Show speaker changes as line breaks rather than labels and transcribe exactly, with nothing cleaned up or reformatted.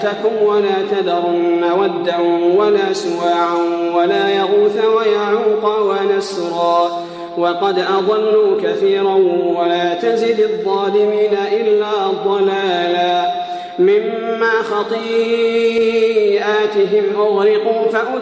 تكن ولا تذرن ودا ولا سواعا ولا يغوث ويعوق ونسرا وقد أضلوا كثيرا ولا تزد الظالمين إلا ضلالا. مما خطيئاتهم أغرقوا فأدركوا